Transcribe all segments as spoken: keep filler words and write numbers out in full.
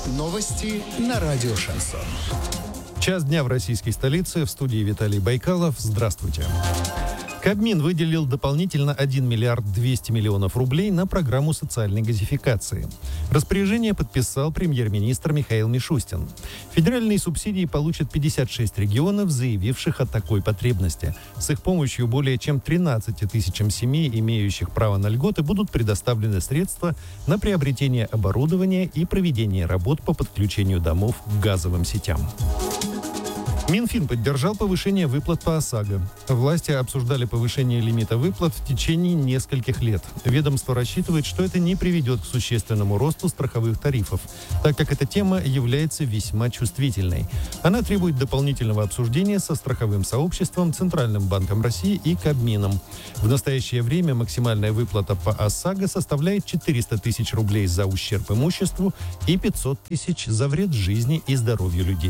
Новости на радио «Шансон». Час дня в российской столице. В студии Виталий Байкалов. Здравствуйте. Кабмин выделил дополнительно один миллиард двести миллионов рублей на программу социальной газификации. Распоряжение подписал премьер-министр Михаил Мишустин. Федеральные субсидии получат пятьдесят шесть регионов, заявивших о такой потребности. С их помощью более чем тринадцати тысячам семей, имеющих право на льготы, будут предоставлены средства на приобретение оборудования и проведение работ по подключению домов к газовым сетям. Минфин поддержал повышение выплат по ОСАГО. Власти обсуждали повышение лимита выплат в течение нескольких лет. Ведомство рассчитывает, что это не приведет к существенному росту страховых тарифов, так как эта тема является весьма чувствительной. Она требует дополнительного обсуждения со страховым сообществом, Центральным банком России и Кабмином. В настоящее время максимальная выплата по ОСАГО составляет четыреста тысяч рублей за ущерб имуществу и пятьсот тысяч за вред жизни и здоровью людей.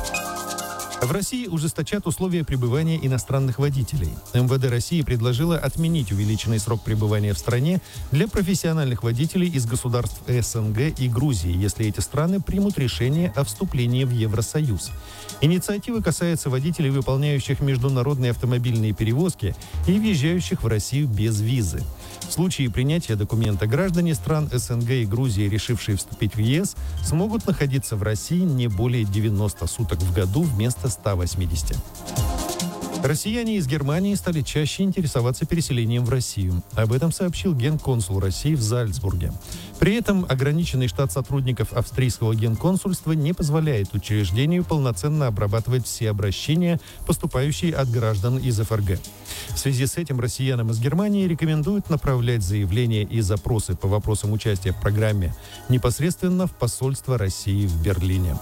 В России ужесточат условия пребывания иностранных водителей. МВД России предложило отменить увеличенный срок пребывания в стране для профессиональных водителей из государств СНГ и Грузии, если эти страны примут решение о вступлении в Евросоюз. Инициатива касается водителей, выполняющих международные автомобильные перевозки и въезжающих в Россию без визы. В случае принятия документа граждане стран СНГ и Грузии, решившие вступить в ЕС, смогут находиться в России не более девяноста суток в году вместо ста восьмидесяти. Россияне из Германии стали чаще интересоваться переселением в Россию. Об этом сообщил генконсул России в Зальцбурге. При этом ограниченный штат сотрудников австрийского генконсульства не позволяет учреждению полноценно обрабатывать все обращения, поступающие от граждан из ФРГ. В связи с этим россиянам из Германии рекомендуют направлять заявления и запросы по вопросам участия в программе непосредственно в посольство России в Берлине.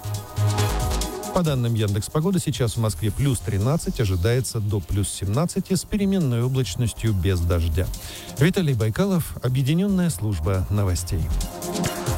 По данным Яндекс.Погоды, сейчас в Москве плюс тринадцать, ожидается до плюс семнадцати с переменной облачностью без дождя. Виталий Байкалов, Объединенная служба новостей.